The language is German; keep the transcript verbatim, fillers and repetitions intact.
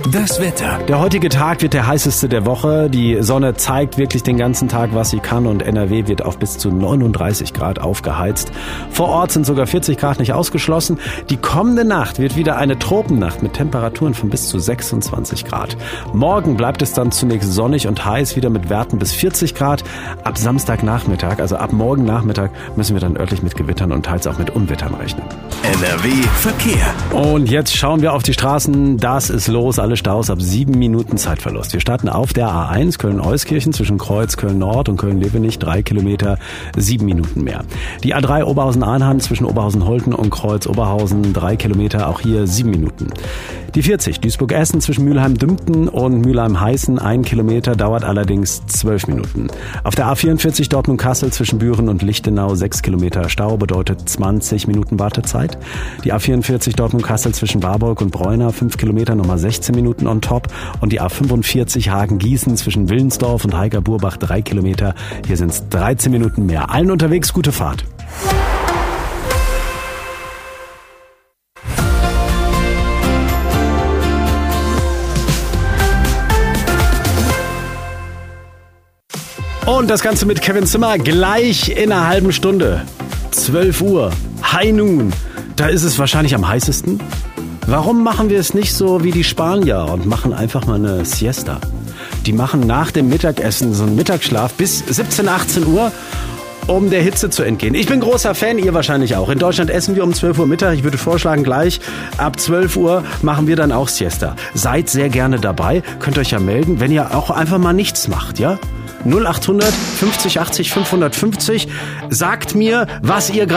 Das Wetter. Der heutige Tag wird der heißeste der Woche. Die Sonne zeigt wirklich den ganzen Tag, was sie kann, und N R W wird auf bis zu neununddreißig Grad aufgeheizt. Vor Ort sind sogar vierzig Grad nicht ausgeschlossen. Die kommende Nacht wird wieder eine Tropennacht mit Temperaturen von bis zu sechsundzwanzig Grad. Morgen bleibt es dann zunächst sonnig und heiß, wieder mit Werten bis vierzig Grad. Ab Samstagnachmittag, also ab morgen Nachmittag, müssen wir dann örtlich mit Gewittern und teils auch mit Unwettern rechnen. N R W Verkehr. Und jetzt schauen wir auf die Straßen. Das ist los. Alle Staus ab sieben Minuten Zeitverlust. Wir starten auf der A eins Köln-Euskirchen zwischen Kreuz Köln-Nord und Köln-Levenich. Drei Kilometer, sieben Minuten mehr. Die A drei Oberhausen-Arnhem zwischen Oberhausen-Holten und Kreuz-Oberhausen. Drei Kilometer, auch hier sieben Minuten. Die vierzig Duisburg-Essen zwischen Mülheim-Dümpten und Mülheim-Heißen. Ein Kilometer, dauert allerdings zwölf Minuten. Auf der A vierundvierzig Dortmund-Kassel zwischen Büren und Lichtenau. Sechs Kilometer Stau bedeutet zwanzig Minuten Wartezeit. Die A vierundvierzig Dortmund-Kassel zwischen Warburg und Bräuna. Fünf Kilometer, nochmal sechzehn Minuten on top. Und die A fünfundvierzig Hagen-Gießen zwischen Willensdorf und Heiger-Burbach. Drei Kilometer. Hier sind es dreizehn Minuten mehr. Allen unterwegs gute Fahrt. Und das Ganze mit Kevin Zimmer gleich in einer halben Stunde. zwölf Uhr. High Noon. Da ist es wahrscheinlich am heißesten. Warum machen wir es nicht so wie die Spanier und machen einfach mal eine Siesta? Die machen nach dem Mittagessen so einen Mittagsschlaf bis siebzehn, achtzehn Uhr, um der Hitze zu entgehen. Ich bin großer Fan, ihr wahrscheinlich auch. In Deutschland essen wir um zwölf Uhr Mittag. Ich würde vorschlagen, gleich ab zwölf Uhr machen wir dann auch Siesta. Seid sehr gerne dabei. Könnt euch ja melden, wenn ihr auch einfach mal nichts macht, ja? null achthundert fünfzig achtzig fünfhundertfünfzig. Sagt mir, was ihr gerade